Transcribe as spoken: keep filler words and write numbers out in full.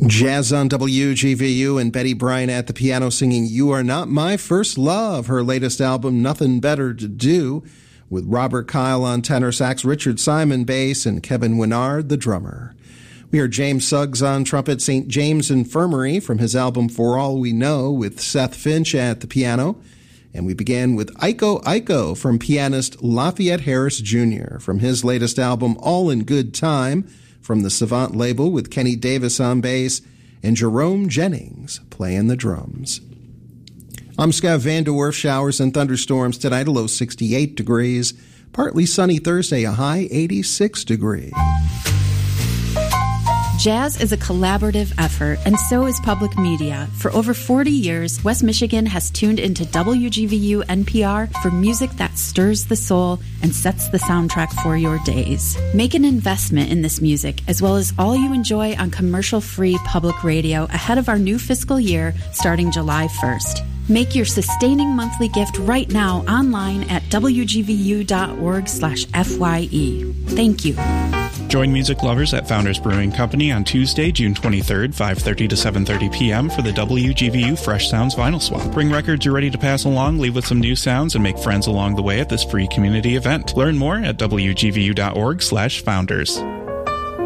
Jazz on W G V U and Betty Bryan at the piano singing You Are Not My First Love, her latest album, Nothing Better to Do, with Robert Kyle on tenor sax, Richard Simon bass, and Kevin Winard, the drummer. We heard James Suggs on trumpet, Saint James Infirmary from his album For All We Know, with Seth Finch at the piano. And we began with Iko Iko from pianist Lafayette Harris Junior from his latest album, All in Good Time, from the Savant label, with Kenny Davis on bass and Jerome Jennings playing the drums. I'm Scott Van Der Werf. Showers and thunderstorms tonight, a low sixty-eight degrees. Partly sunny Thursday, a high eighty-six degrees. Jazz is a collaborative effort, and so is public media. For over forty years, West Michigan has tuned into W G V U N P R for music that stirs the soul and sets the soundtrack for your days. Make an investment in this music, as well as all you enjoy on commercial-free public radio ahead of our new fiscal year starting July first. Make your sustaining monthly gift right now online at W G V U dot org slash F Y E. Thank you. Join music lovers at Founders Brewing Company on Tuesday, June twenty-third, five thirty to seven thirty p.m. for the W G V U Fresh Sounds Vinyl Swap. Bring records you're ready to pass along, leave with some new sounds, and make friends along the way at this free community event. Learn more at W G V U dot org slash founders.